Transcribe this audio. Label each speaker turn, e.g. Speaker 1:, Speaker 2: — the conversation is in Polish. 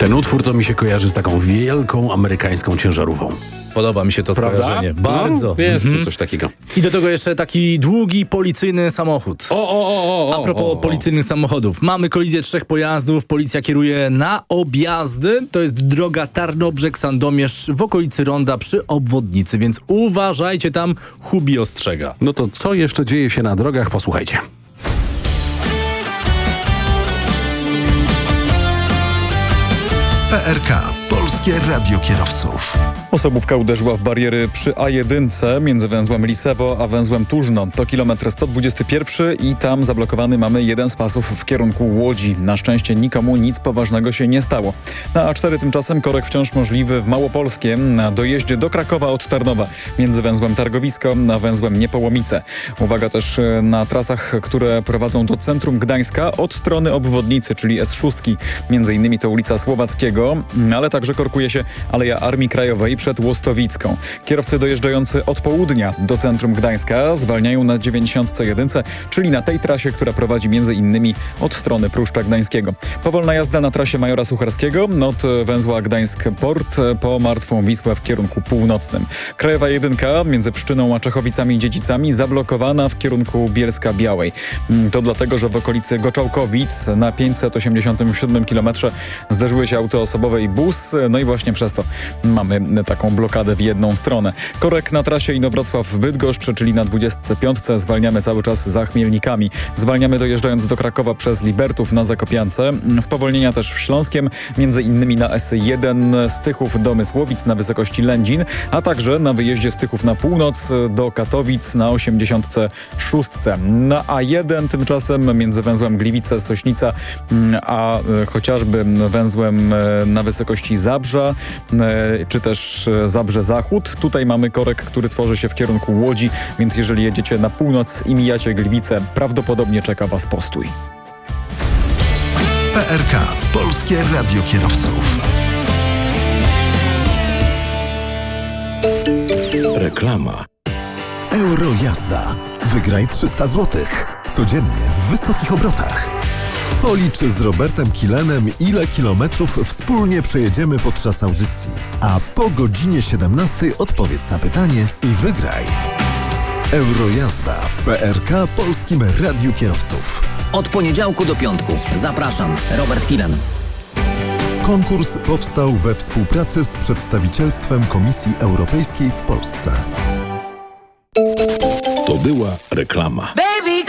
Speaker 1: Ten utwór to mi się kojarzy z taką wielką amerykańską ciężarówką.
Speaker 2: Podoba mi się to skojarzenie. Bardzo.
Speaker 1: Jest coś takiego.
Speaker 2: I do tego jeszcze taki długi policyjny samochód. A propos policyjnych samochodów. Mamy kolizję 3 pojazdów. Policja kieruje na objazdy. To jest droga Tarnobrzeg-Sandomierz w okolicy ronda przy obwodnicy, więc uważajcie, tam Hubi ostrzega.
Speaker 1: No to co jeszcze dzieje się na drogach? Posłuchajcie.
Speaker 3: PRK. Polskie Radio Kierowców.
Speaker 4: Osobówka uderzyła w bariery przy A1 między węzłem Lisewo a węzłem Tużno. To kilometr 121 i tam zablokowany mamy jeden z pasów w kierunku Łodzi. Na szczęście nikomu nic poważnego się nie stało. Na A4 tymczasem korek wciąż możliwy w Małopolskie na dojeździe do Krakowa od Tarnowa między węzłem Targowisko a węzłem Niepołomice. Uwaga też na trasach, które prowadzą do centrum Gdańska od strony obwodnicy, czyli S6. Między innymi to ulica Słowackiego, ale także korkuje się Aleja Armii Krajowej przed Łostowicką. Kierowcy dojeżdżający od południa do centrum Gdańska zwalniają na 91, czyli na tej trasie, która prowadzi między innymi od strony Pruszcza Gdańskiego. Powolna jazda na trasie Majora Sucharskiego od węzła Gdańsk-Port po Martwą Wisłę w kierunku północnym. Krajowa 1 między Pszczyną a Czechowicami i Dziedzicami zablokowana w kierunku Bielska-Białej. To dlatego, że w okolicy Goczałkowic na 587 km zderzyły się auto osobowe i bus, no i właśnie przez to mamy taką blokadę w jedną stronę. Korek na trasie Inowrocław-Bydgoszcz, czyli na 25 zwalniamy cały czas za Chmielnikami. Zwalniamy dojeżdżając do Krakowa przez Libertów na Zakopiance. Spowolnienia też w Śląskiem, między innymi na S1 z Tychów do Mysłowic na wysokości Lędzin, a także na wyjeździe z Tychów na północ do Katowic na 86. Na A1 tymczasem między węzłem Gliwice-Sośnica a chociażby węzłem na wysokości Zabrza, czy też Zabrze-Zachód. Tutaj mamy korek, który tworzy się w kierunku Łodzi, więc jeżeli jedziecie na północ i mijacie Gliwice, prawdopodobnie czeka Was postój.
Speaker 3: PRK. Polskie Radio Kierowców.
Speaker 1: Reklama.
Speaker 5: Eurojazda. Wygraj 300 zł. Codziennie w wysokich obrotach. Policz z Robertem Kilenem, ile kilometrów wspólnie przejedziemy podczas audycji. A po godzinie 17 odpowiedz na pytanie i wygraj. Eurojazda w PRK Polskim Radiu Kierowców.
Speaker 6: Od poniedziałku do piątku. Zapraszam, Robert Kilen.
Speaker 5: Konkurs powstał we współpracy z przedstawicielstwem Komisji Europejskiej w Polsce.
Speaker 1: To była reklama.